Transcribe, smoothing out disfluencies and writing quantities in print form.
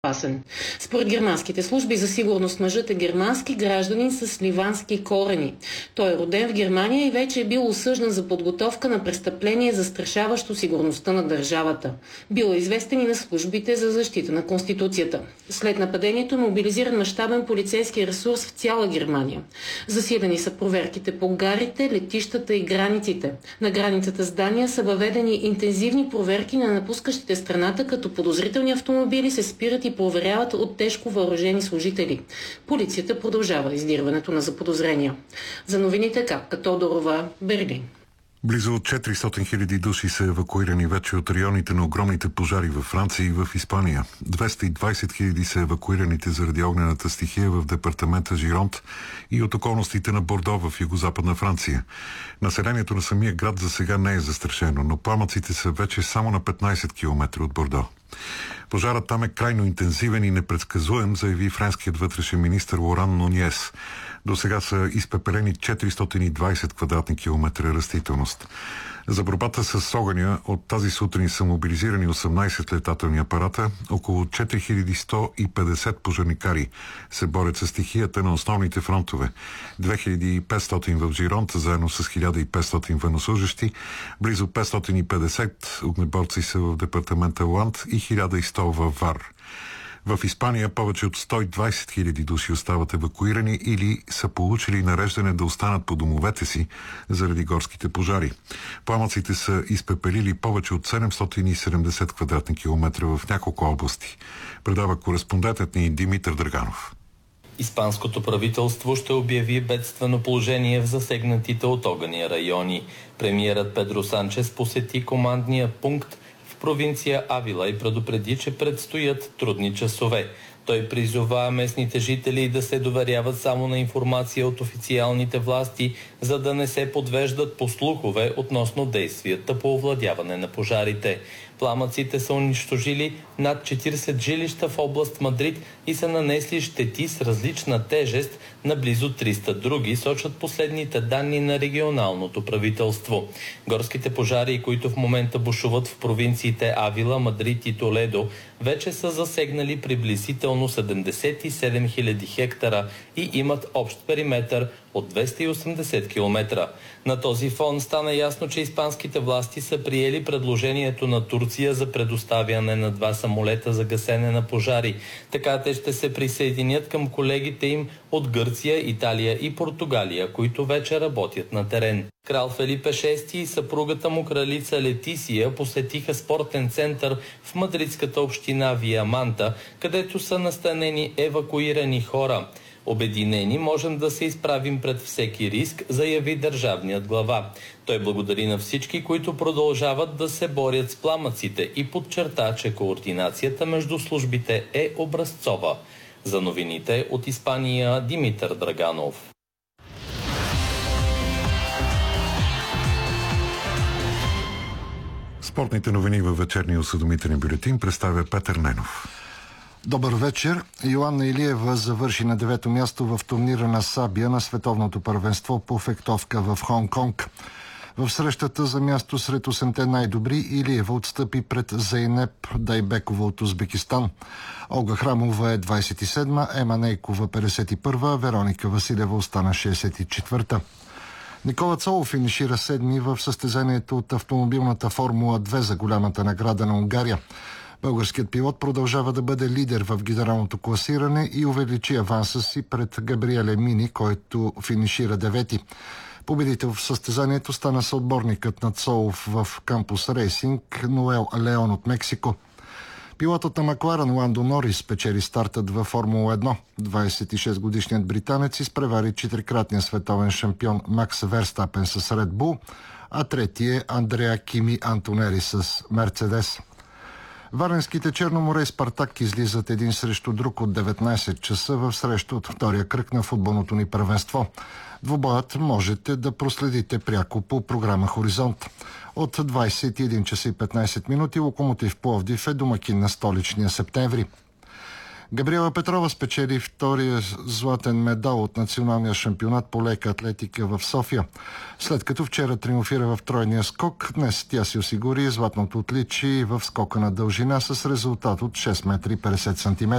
опасен. Според германските служби за сигурност мъжът е германски гражданин с ливански корени. Той е роден в Германия и вече е бил осъждан за подготовка на престъпление, застрашаващо сигурността на държавата. Бил е известен и на службите за защита на Конституцията. След нападението е мобилизиран мащабен полицейски ресурс в цяла Германия. Засилени са проверките по гарите, летищата и границите. На границата с Дания са въведени интензивни проверки на напускащите страната, като подозрителни автомобили се спират и проверяват от тежко въоръжени служители. Полицията продължава издирването на заподозрения. За новините Капка Тодорова, Берлин. Близо 400 000 души са евакуирани вече от районите на огромните пожари във Франция и в Испания. 220 000 са евакуираните заради огнената стихия в департамента Жиронт и от околностите на Бордо в югозападна Франция. Населението на самия град за сега не е застрашено, но пламъците са вече само на 15 км от Бордо. Пожарът там е крайно интензивен и непредсказуем, заяви френският вътрешен министър Лоран Нуньес. До сега са изпепелени 420 квадратни километра растителност. За борбата с огъня от тази сутрин са мобилизирани 18 летателни апарата, около 4150 пожарникари се борят с стихията на основните фронтове. 2500 в Жиронт, заедно с 1500 военнослужещи, близо 550 огнеборци са в департамента Ланд и 1100 във Вар. В Испания повече от 120 000 души остават евакуирани или са получили нареждане да останат по домовете си заради горските пожари. Пламъците са изпепелили повече от 770 квадратни километра в няколко области. Предава кореспондентът ни Димитър Драганов. Испанското правителство ще обяви бедствено положение в засегнатите от огъня райони. Премиерът Педро Санчес посети командния пункт в провинция Авила и предупреди, че предстоят трудни часове. Той призова местните жители да се доверяват само на информация от официалните власти, за да не се подвеждат по слухове относно действията по овладяване на пожарите. Пламъците са унищожили над 40 жилища в област Мадрид и са нанесли щети с различна тежест на близо 300 други, сочат последните данни на регионалното правителство. Горските пожари, които в момента бушуват в провинциите Авила, Мадрид и Толедо, вече са засегнали приблизително 77 000 хектара и имат общ периметър от 280 км. На този фон стана ясно, че испанските власти са приели предложението на Турция за предоставяне на 2 самолета за гасене на пожари. Така те ще се присъединят към колегите им от Гърция, Италия и Португалия, които вече работят на терен. Крал Фелипе VI и съпругата му кралица Летисия посетиха спортен център в мадридската община Виаманта, където са настанени евакуирани хора. Обединени можем да се изправим пред всеки риск, заяви държавният глава. Той благодари на всички, които продължават да се борят с пламъците и подчерта, че координацията между службите е образцова. За новините от Испания, Димитър Драганов. Спортните новини във вечерния осведомителен бюлетин представя Петър Ненов. Добър вечер. Йоанна Илиева завърши на 9-то място в турнира на Сабия на световното първенство по фехтовка в Хонг-Конг. В срещата за място сред 8-те най-добри Илиева отстъпи пред Зейнеп Дайбекова от Узбекистан. Олга Храмова е 27-ма, Ема Нейкова 51-ма, Вероника Василева остана 64-та. Никола Цолов финишира 7-ми в състезанието от автомобилната Формула 2 за голямата награда на Унгария. Българският пилот продължава да бъде лидер в генералното класиране и увеличи аванса си пред Габриеле Мини, който финишира 9-ти. Победител в състезанието стана съотборникът на Цолов в Кампус Рейсинг Ноел Леон от Мексико. Пилотът на Макларен Ландо Норис спечели стартът във Формула 1. 26-годишният британец изпревари 4-кратния световен шампион Макс Верстапен с Red Bull, а трети е Андреа Кими Антонери с Мерцедес. Варненските Черноморе и Спартак излизат един срещу друг от 19 часа в среща от втория кръг на футболното ни първенство. Двубоят можете да проследите пряко по програма Хоризонт. От 21 часа и 15 минути Локомотив Пловдив е домакин на столичния Септември. Габриела Петрова спечели втория златен медал от националния шампионат по лека атлетика в София. След като вчера триумфира в тройния скок, днес тя си осигури златното отличие в скока на дължина с резултат от 6 метра и 50 см.